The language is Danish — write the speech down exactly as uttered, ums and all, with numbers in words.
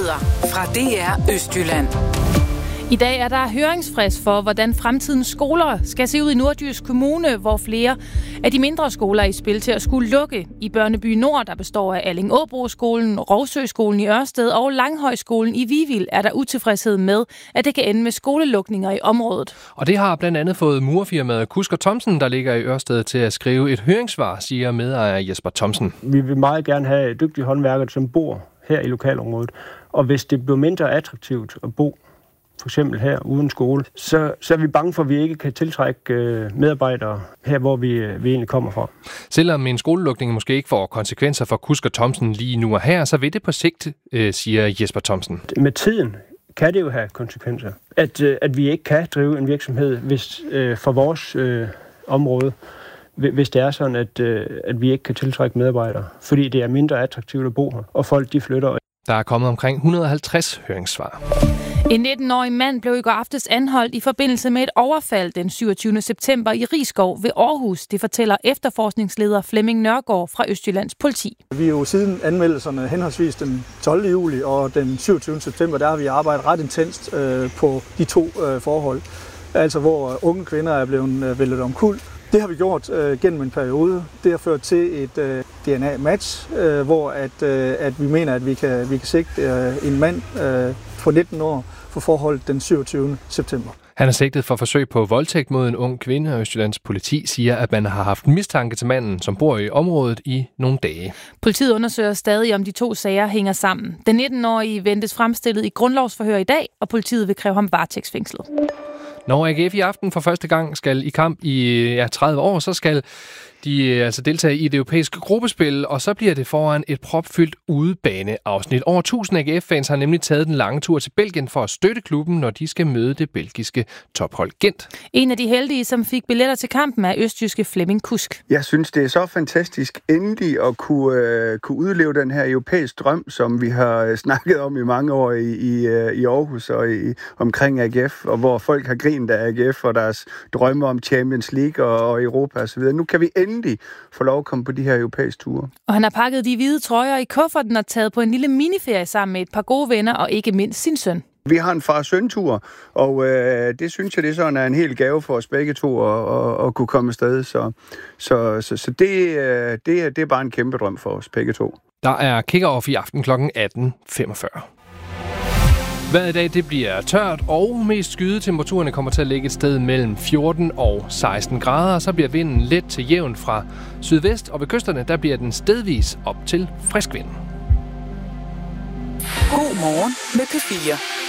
Nyheder fra D R Østjylland. I dag er der høringsfrist for, hvordan fremtidens skoler skal se ud i Nordjysk Kommune, hvor flere af de mindre skoler er i spil til at skulle lukke. I Børneby Nord, der består af Alling-Åbro-skolen, Rovsø-skolen i Ørsted og Langhøjskolen i Vivild, er der utilfredshed med, at det kan ende med skolelukninger i området. Og det har blandt andet fået murfirmaet Kusker Thomsen, der ligger i Ørsted, til at skrive et høringssvar, siger medejer Jesper Thomsen. Vi vil meget gerne have dygtige håndværkere, som bor her i lokalområdet. Og hvis det bliver mindre attraktivt at bo, for eksempel her uden skole, så, så er vi bange for, at vi ikke kan tiltrække øh, medarbejdere her, hvor vi, øh, vi egentlig kommer fra. Selvom en skolelukning måske ikke får konsekvenser for Kusker Thomsen lige nu og her, så vil det på sigt, øh, siger Jesper Thomsen. Med tiden kan det jo have konsekvenser, at, øh, at vi ikke kan drive en virksomhed hvis, øh, for vores øh, område, hvis det er sådan, at, øh, at vi ikke kan tiltrække medarbejdere, fordi det er mindre attraktivt at bo her, og folk de flytter. Der er kommet omkring et hundrede og halvtreds høringssvar. En nitten-årig mand blev i går aftes anholdt i forbindelse med et overfald den syvogtyvende september i Risskov ved Aarhus. Det fortæller efterforskningsleder Flemming Nørgaard fra Østjyllands politi. Vi er jo siden anmeldelserne henholdsvis den tolvte juli og den syvogtyvende september, der har vi arbejdet ret intenst øh, på de to øh, forhold. Altså hvor unge kvinder er blevet øh, væltet omkuld. Det har vi gjort øh, gennem en periode. Det har ført til et øh, D N A-match, øh, hvor at, øh, at vi mener, at vi kan, vi kan sigte øh, en mand øh, på nitten år for forholdet den syvogtyvende september. Han er sigtet for forsøg på voldtægt mod en ung kvinde, og Østjyllands politi siger, at man har haft mistanke til manden, som bor i området i nogle dage. Politiet undersøger stadig, om de to sager hænger sammen. Den nitten-årige ventes fremstillet i grundlovsforhør i dag, og politiet vil kræve ham varetægtsfængslet. Når A G F i aften for første gang skal i kamp i ja, tredive år, så skal de altså deltage i det europæiske gruppespil, og så bliver det foran et propfyldt udebaneafsnit. Over tusind A G F-fans har nemlig taget den lange tur til Belgien for at støtte klubben, når de skal møde det belgiske tophold Gent. En af de heldige, som fik billetter til kampen, er østjyske Flemming Kusk. Jeg synes, det er så fantastisk endelig at kunne, øh, kunne udleve den her europæiske drøm, som vi har snakket om i mange år i, i, i Aarhus og i, omkring A G F, og hvor folk har grinet af A G F og deres drømme om Champions League og, og Europa osv. Nu kan vi endelig få lov at komme på de her europæiske ture. Og han har pakket de hvide trøjer i kufferten og taget på en lille miniferie sammen med et par gode venner og ikke mindst sin søn. Vi har en far-søn-tur, og øh, det synes jeg, det sådan er en hel gave for os begge to at, at, at kunne komme afsted. Så, så, så, så det, øh, det, det er bare en kæmpe drøm for os begge to. Der er kick-off i aften klokken atten femogfyrre. Vejret i dag det bliver tørt, og mest skyde. Temperaturerne kommer til at ligge et sted mellem fjorten og seksten grader. Så bliver vinden let til jævn fra sydvest, og ved kysterne der bliver den stedvis op til frisk vind. God morgen med P fire.